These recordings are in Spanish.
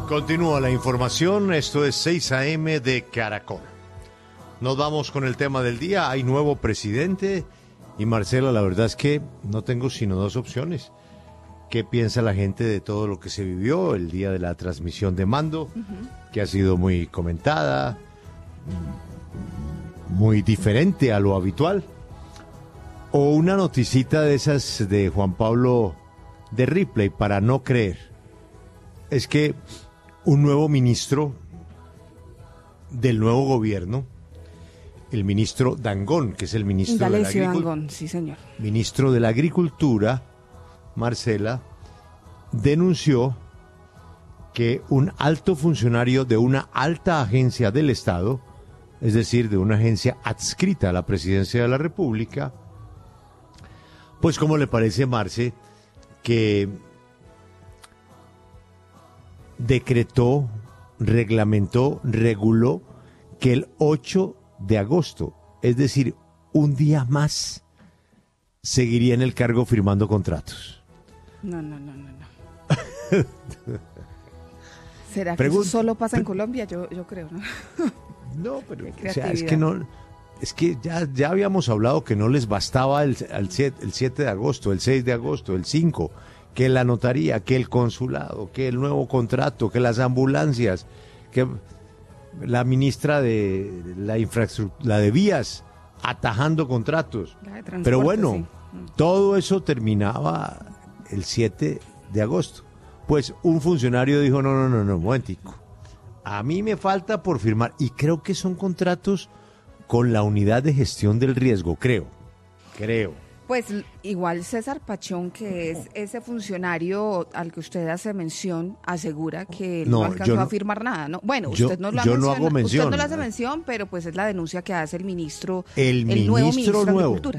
Continúa la información, esto es 6 AM de Caracol. Nos vamos con el tema del día, hay nuevo presidente y Marcela, la verdad es que no tengo sino dos opciones. ¿Qué piensa la gente de todo lo que se vivió el día de la transmisión de mando, que ha sido muy comentada, muy diferente a lo habitual? O una noticita de esas de Juan Pablo de Ripley para no creer. Es que un nuevo ministro del nuevo gobierno, el ministro Dangond, que es el ministro de la Dangond, sí, señor. Ministro de la Agricultura, Marcela, denunció que un alto funcionario de una alta agencia del Estado, es decir, de una agencia adscrita a la Presidencia de la República, pues ¿cómo le parece, Marce, que decretó, reglamentó, reguló que el 8 de agosto, es decir, un día más, seguiría en el cargo firmando contratos? No. ¿Será que eso solo pasa en Colombia? Yo creo, ¿no? No, pero o sea, es que no, es que ya habíamos hablado que no les bastaba el 7 de agosto, el 6 de agosto, el 5, que la notaría, que el consulado, que el nuevo contrato, que las ambulancias, que la ministra de la infraestructura, la de vías, atajando contratos. Pero bueno, sí. Todo eso terminaba el 7 de agosto. Pues un funcionario dijo, no, momentico. A mí me falta por firmar, y creo que son contratos con la unidad de gestión del riesgo, creo. Pues igual César Pachón, que es ese funcionario al que usted hace mención, asegura que no alcanzó a firmar nada, ¿no? Bueno, usted no lo hago mención. Usted no lo hace mención, pero pues es la denuncia que hace el ministro, el nuevo ministro de Agricultura.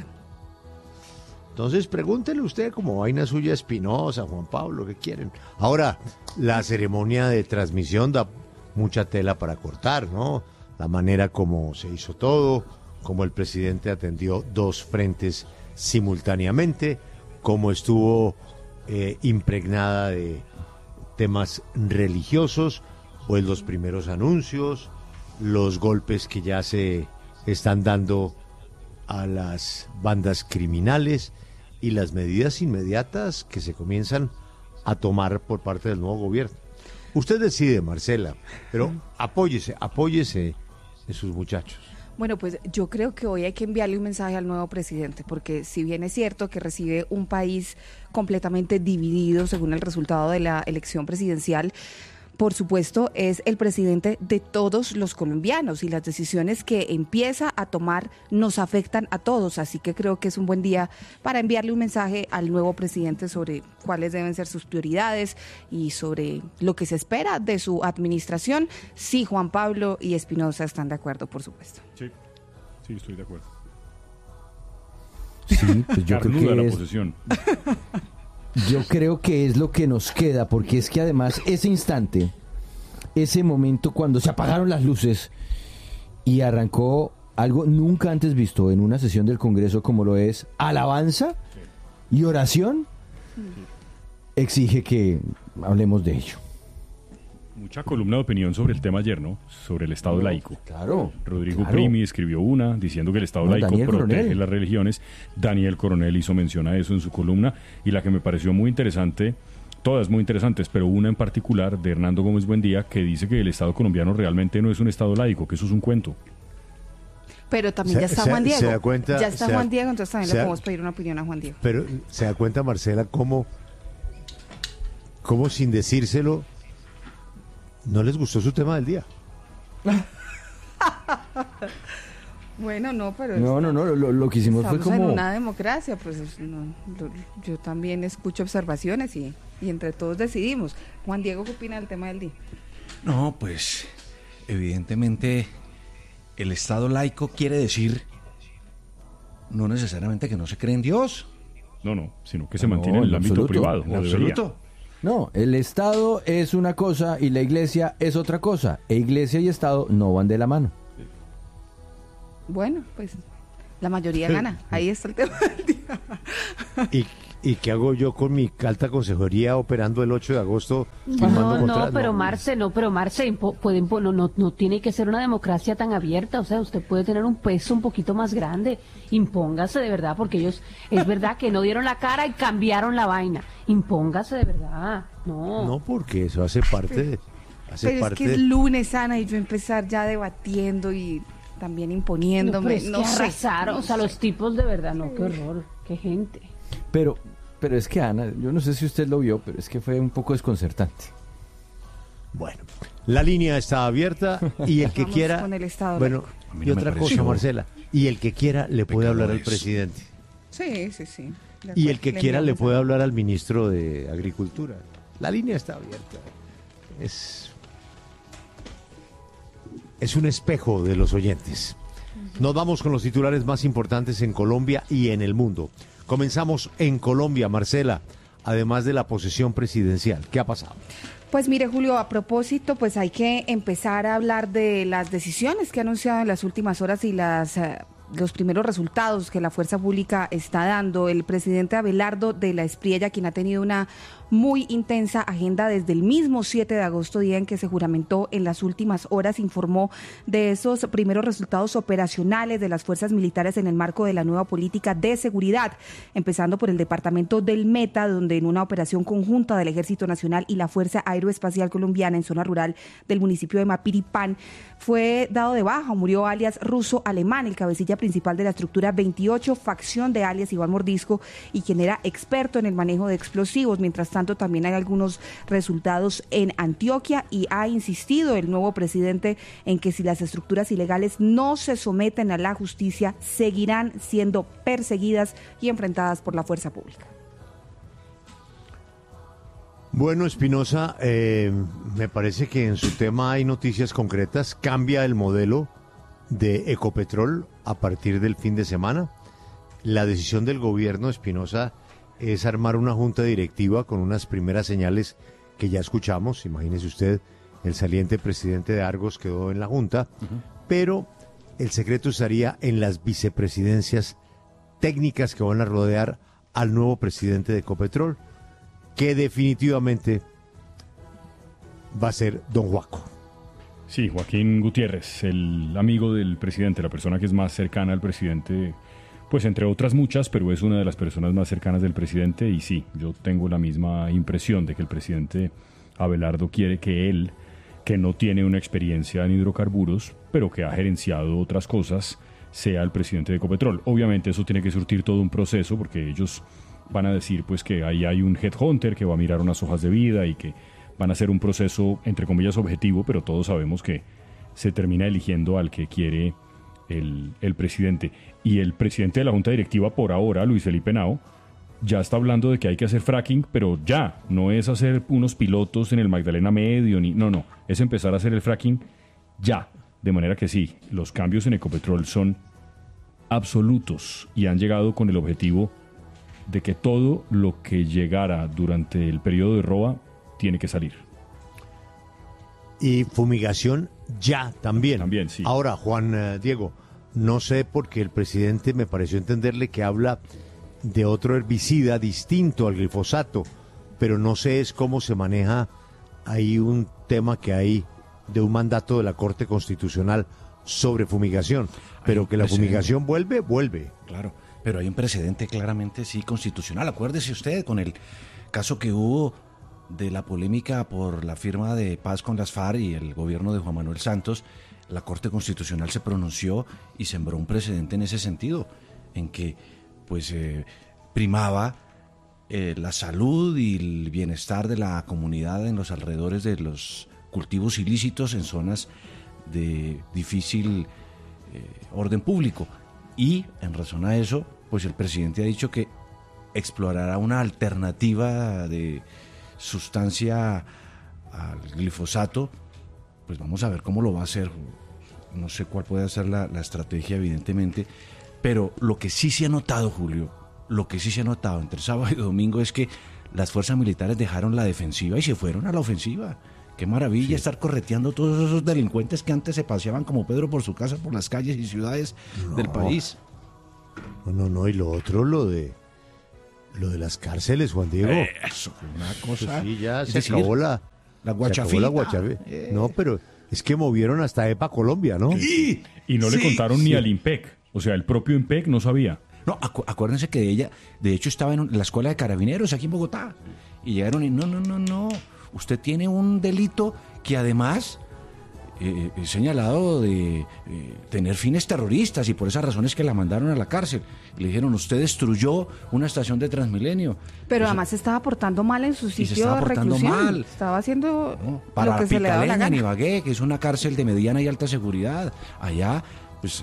Entonces pregúntele usted como vaina suya Espinosa, Juan Pablo, ¿qué quieren? Ahora, la ceremonia de transmisión da mucha tela para cortar, ¿no? La manera como se hizo todo, como el presidente atendió dos frentes simultáneamente, como estuvo impregnada de temas religiosos, pues los primeros anuncios, los golpes que ya se están dando a las bandas criminales y las medidas inmediatas que se comienzan a tomar por parte del nuevo gobierno. Usted decide, Marcela, pero apóyese en sus muchachos. Bueno, pues yo creo que hoy hay que enviarle un mensaje al nuevo presidente, porque si bien es cierto que recibe un país completamente dividido según el resultado de la elección presidencial, por supuesto es el presidente de todos los colombianos y las decisiones que empieza a tomar nos afectan a todos, así que creo que es un buen día para enviarle un mensaje al nuevo presidente sobre cuáles deben ser sus prioridades y sobre lo que se espera de su administración. Sí, Juan Pablo y Espinosa están de acuerdo, por supuesto. Sí, estoy de acuerdo. Sí, pues yo creo que la posesión. Yo creo que es lo que nos queda, porque es que además ese instante, ese momento cuando se apagaron las luces y arrancó algo nunca antes visto en una sesión del Congreso como lo es alabanza y oración, exige que hablemos de ello. Mucha columna de opinión sobre el tema ayer, ¿no? Sobre el Estado laico. Claro. Rodrigo Primi escribió una diciendo que el Estado laico Daniel protege Coronel. las religiones. Daniel Coronel hizo mención a eso en su columna. Y la que me pareció muy interesante, todas muy interesantes, pero una en particular de Hernando Gómez Buendía, que dice que el Estado colombiano realmente no es un Estado laico, que eso es un cuento. Pero también ya está Juan Diego. Se da cuenta, ya está Juan Diego, entonces también le podemos pedir una opinión a Juan Diego. Pero se da cuenta, Marcela, cómo sin decírselo no les gustó su tema del día. Bueno, no, pero... No, lo que hicimos fue como... en una democracia, pues yo también escucho observaciones y entre todos decidimos. Juan Diego, ¿qué opina del tema del día? No, pues evidentemente el Estado laico quiere decir no necesariamente que no se cree en Dios. No, sino que se mantiene en el ámbito privado. En absoluto. No, el Estado es una cosa y la Iglesia es otra cosa. E Iglesia y Estado no van de la mano. Bueno, pues la mayoría gana. Ahí está el tema del día. ¿Y qué hago yo con mi alta consejería operando el 8 de agosto? No, pero Marce, no tiene que ser una democracia tan abierta, o sea, usted puede tener un peso un poquito más grande, impóngase de verdad, porque ellos, es verdad que no dieron la cara y cambiaron la vaina, impóngase de verdad, no. No, porque eso hace parte de... Pero es que es lunes, Ana, y yo empezar ya debatiendo y también imponiéndome, no sé. Arrasaron, o sea, los tipos de verdad, no, qué horror, qué gente. Pero es que, Ana, yo no sé si usted lo vio, pero es que fue un poco desconcertante. Bueno, la línea está abierta y el que Vamos quiera... con el Estado Bueno, A mí y no me otra pareció cosa, Marcela, y el que quiera le puede hablar al pecadores. presidente. Sí. Y el que quiera le puede hablar al ministro de Agricultura. La línea está abierta. Es un espejo de los oyentes. Nos vamos con los titulares más importantes en Colombia y en el mundo. Comenzamos en Colombia, Marcela, además de la posesión presidencial. ¿Qué ha pasado? Pues mire, Julio, a propósito, pues hay que empezar a hablar de las decisiones que ha anunciado en las últimas horas y los primeros resultados que la fuerza pública está dando. El presidente Abelardo de la Espriella, quien ha tenido una muy intensa agenda desde el mismo 7 de agosto, día en que se juramentó, en las últimas horas informó de esos primeros resultados operacionales de las fuerzas militares en el marco de la nueva política de seguridad, empezando por el departamento del Meta, donde en una operación conjunta del Ejército Nacional y la Fuerza Aeroespacial Colombiana en zona rural del municipio de Mapiripán, fue dado de baja, murió alias Ruso Alemán, el cabecilla principal de la estructura 28, facción de alias Iván Mordisco, y quien era experto en el manejo de explosivos. Mientras tanto, también hay algunos resultados en Antioquia, y ha insistido el nuevo presidente en que si las estructuras ilegales no se someten a la justicia, seguirán siendo perseguidas y enfrentadas por la fuerza pública. Bueno, Espinosa, me parece que en su tema hay noticias concretas. Cambia el modelo de Ecopetrol a partir del fin de semana. La decisión del gobierno, Espinosa, es armar una junta directiva con unas primeras señales que ya escuchamos. Imagínese usted, el saliente presidente de Argos quedó en la junta, pero el secreto estaría en las vicepresidencias técnicas que van a rodear al nuevo presidente de Ecopetrol, que definitivamente va a ser don Juaco. Sí, Joaquín Gutiérrez, el amigo del presidente, la persona que es más cercana al presidente, pues entre otras muchas, pero es una de las personas más cercanas del presidente. Y sí, yo tengo la misma impresión de que el presidente Abelardo quiere que él, que no tiene una experiencia en hidrocarburos, pero que ha gerenciado otras cosas, sea el presidente de Ecopetrol. Obviamente eso tiene que surtir todo un proceso, porque ellos van a decir pues que ahí hay un headhunter que va a mirar unas hojas de vida y que van a hacer un proceso, entre comillas, objetivo, pero todos sabemos que se termina eligiendo al que quiere el presidente. Y el presidente de la Junta Directiva, por ahora, Luis Felipe Henao, ya está hablando de que hay que hacer fracking, pero ya, no es hacer unos pilotos en el Magdalena Medio, no, es empezar a hacer el fracking ya. De manera que sí, los cambios en Ecopetrol son absolutos y han llegado con el objetivo de que todo lo que llegara durante el periodo de ROA tiene que salir. Y fumigación ya también. También, sí. Ahora, Juan Diego, no sé, porque el presidente me pareció entenderle que habla de otro herbicida distinto al glifosato, pero no sé es cómo se maneja ahí un tema que hay de un mandato de la Corte Constitucional sobre fumigación, pero que la fumigación vuelve. Claro, pero hay un precedente claramente, sí, constitucional. Acuérdese usted con el caso que hubo de la polémica por la firma de paz con las FARC y el gobierno de Juan Manuel Santos. La Corte Constitucional se pronunció y sembró un precedente en ese sentido, en que pues primaba la salud y el bienestar de la comunidad en los alrededores de los cultivos ilícitos en zonas de difícil orden público. Y en razón a eso, pues el presidente ha dicho que explorará una alternativa de sustancia al glifosato. Pues vamos a ver cómo lo va a hacer. No sé cuál puede ser la estrategia, evidentemente, pero lo que sí se ha notado, Julio, lo que sí se ha notado entre sábado y domingo es que las fuerzas militares dejaron la defensiva y se fueron a la ofensiva. Qué maravilla estar correteando todos esos delincuentes que antes se paseaban como Pedro por su casa, por las calles y ciudades del país. No, y lo otro, lo Lo de las cárceles, Juan Diego. Eso fue una cosa. Pues sí, ya es se decir, acabó la se acabó guachafita. la guachafe. No, pero es que movieron hasta EPA Colombia, ¿no? Sí. Y no le Sí, contaron ni sí. al IMPEC. O sea, el propio IMPEC no sabía. No, acuérdense que ella, de hecho, estaba en la escuela de carabineros aquí en Bogotá. Y llegaron y no. Usted tiene un delito que además es señalado de tener fines terroristas y por esas razones que la mandaron a la cárcel. Le dijeron, usted destruyó una estación de Transmilenio. Pero además se estaba portando mal en su se sitio estaba de portando reclusión. mal. Estaba haciendo Para lo que se le daba la Pitaleña, en gana. Ibagué, que es una cárcel de mediana y alta seguridad. Allá